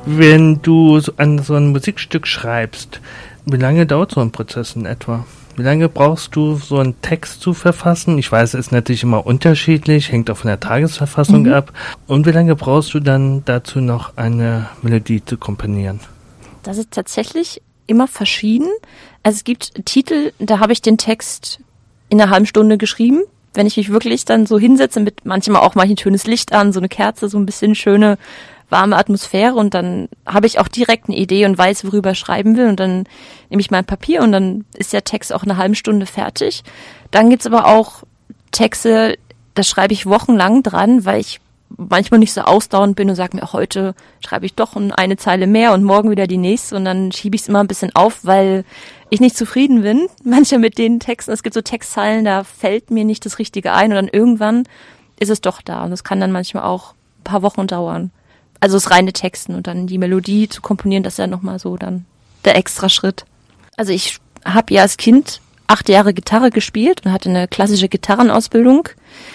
Wenn du an so ein Musikstück schreibst, wie lange dauert so ein Prozess in etwa? Wie lange brauchst du, so einen Text zu verfassen? Ich weiß, es ist natürlich immer unterschiedlich, hängt auch von der Tagesverfassung ab. Und wie lange brauchst du dann dazu noch eine Melodie zu komponieren? Das ist tatsächlich immer verschieden. Also es gibt Titel, da habe ich den Text in einer halben Stunde geschrieben. Wenn ich mich wirklich dann so hinsetze, mit manchmal auch mal ein schönes Licht an, so eine Kerze, so ein bisschen schöne, warme Atmosphäre, und dann habe ich auch direkt eine Idee und weiß, worüber ich schreiben will, und dann nehme ich mein Papier und dann ist der Text auch in einer halben Stunde fertig. Dann gibt's aber auch Texte, da schreibe ich wochenlang dran, weil ich manchmal nicht so ausdauernd bin und sage mir, heute schreibe ich doch eine Zeile mehr und morgen wieder die nächste, und dann schiebe ich es immer ein bisschen auf, weil ich nicht zufrieden bin. Manchmal mit den Texten, es gibt so Textzeilen, da fällt mir nicht das Richtige ein, und dann irgendwann ist es doch da, und das kann dann manchmal auch ein paar Wochen dauern. Also das reine Texten und dann die Melodie zu komponieren, das ist ja nochmal so dann der extra Schritt. Also ich habe ja als Kind 8 Jahre Gitarre gespielt und hatte eine klassische Gitarrenausbildung.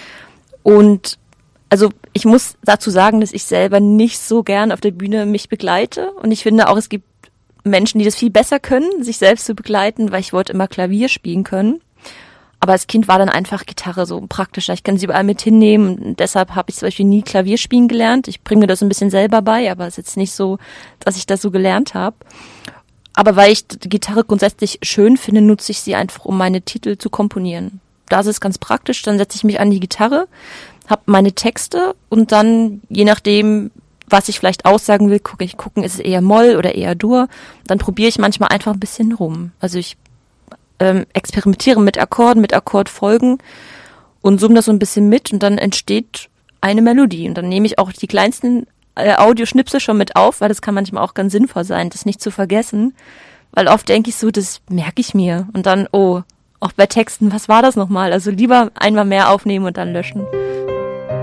Und also ich muss dazu sagen, dass ich selber nicht so gern auf der Bühne mich begleite. Und ich finde auch, es gibt Menschen, die das viel besser können, sich selbst zu begleiten, weil ich wollte immer Klavier spielen können. Aber als Kind war dann einfach Gitarre so praktischer. Ich kann sie überall mit hinnehmen. Und deshalb habe ich zum Beispiel nie Klavier spielen gelernt. Ich bringe mir das ein bisschen selber bei, aber es ist jetzt nicht so, dass ich das so gelernt habe. Aber weil ich die Gitarre grundsätzlich schön finde, nutze ich sie einfach, um meine Titel zu komponieren. Da ist es ganz praktisch. Dann setze ich mich an die Gitarre, habe meine Texte, und dann, je nachdem, was ich vielleicht aussagen will, gucken, ist es eher Moll oder eher Dur. Dann probiere ich manchmal einfach ein bisschen rum. Also ich experimentiere mit Akkorden, mit Akkordfolgen und summe das so ein bisschen mit, und dann entsteht eine Melodie. Und dann nehme ich auch die kleinsten Audioschnipsel schon mit auf, weil das kann manchmal auch ganz sinnvoll sein, das nicht zu vergessen. Weil oft denke ich so, das merke ich mir. Und dann, auch bei Texten, was war das nochmal? Also lieber einmal mehr aufnehmen und dann löschen.